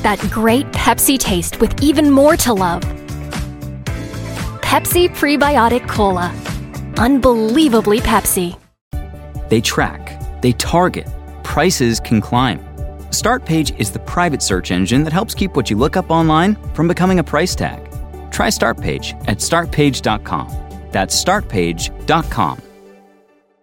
that great Pepsi taste with even more to love. Pepsi Prebiotic Cola. Unbelievably Pepsi. They track, they target, prices can climb. Startpage is the private search engine that helps keep what you look up online from becoming a price tag. Try Startpage at startpage.com. That's startpage.com.